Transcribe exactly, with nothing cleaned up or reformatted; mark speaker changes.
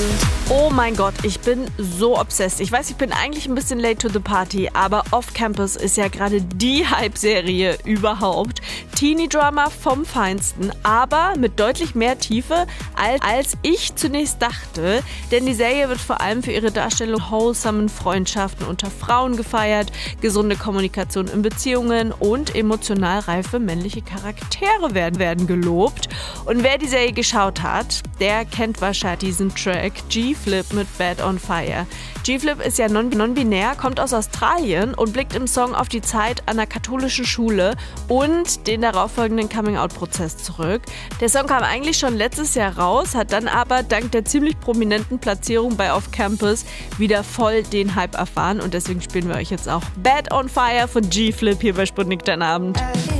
Speaker 1: Oh mein Gott, ich bin so obsessed. Ich weiß, ich bin eigentlich ein bisschen late to the party, aber Off Campus ist ja gerade die Hype-Serie überhaupt. Teenie-Drama vom Feinsten, aber mit deutlich mehr Tiefe, als, als ich zunächst dachte. Denn die Serie wird vor allem für ihre Darstellung wholesomen Freundschaften unter Frauen gefeiert, gesunde Kommunikation in Beziehungen und emotional reife männliche Charaktere werden, werden gelobt. Und wer die Serie geschaut hat, der kennt wahrscheinlich diesen Track G-Flip mit Bad on Fire. G-Flip ist ja non- non-binär, kommt aus Australien und blickt im Song auf die Zeit an der katholischen Schule und den darauffolgenden Coming-out-Prozess zurück. Der Song kam eigentlich schon letztes Jahr raus, hat dann aber dank der ziemlich prominenten Platzierung bei Off Campus wieder voll den Hype erfahren und deswegen spielen wir euch jetzt auch Bad on Fire von G-Flip hier bei Sputnik Dein Abend.